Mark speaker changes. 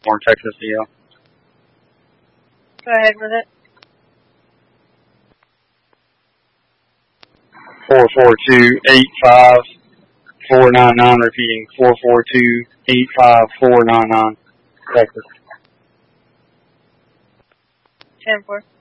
Speaker 1: More Texas DL.
Speaker 2: Go ahead with it.
Speaker 1: 442-85499, repeating 442-85499, Texas.
Speaker 2: 10-4.